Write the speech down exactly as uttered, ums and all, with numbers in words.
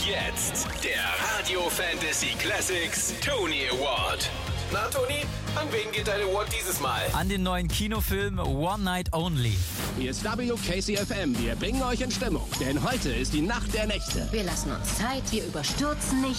jetzt der Radio Fantasy Classics Tony Award. Na, Toni, an wen geht dein Award dieses Mal? An den neuen Kinofilm One Night Only. Hier ist W K C F M. Wir bringen euch in Stimmung, denn heute ist die Nacht der Nächte. Wir lassen uns Zeit, wir überstürzen nicht.